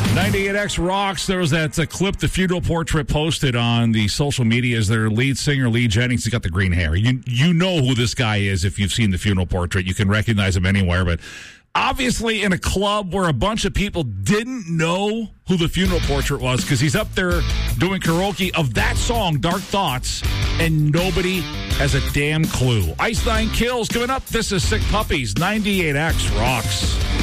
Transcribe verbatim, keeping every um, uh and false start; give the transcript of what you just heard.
ninety-eight X rocks. There was that uh, clip the funeral portrait posted on the social medias. Their lead singer, Lee Jennings, he's got the green hair. You you know who this guy is if you've seen the funeral portrait. You can recognize him anywhere. But obviously in a club where a bunch of people didn't know who the funeral portrait was because he's up there doing karaoke of that song, Dark Thoughts, and nobody has a damn clue. Ice Nine Kills coming up. This is Sick Puppies. ninety-eight X rocks.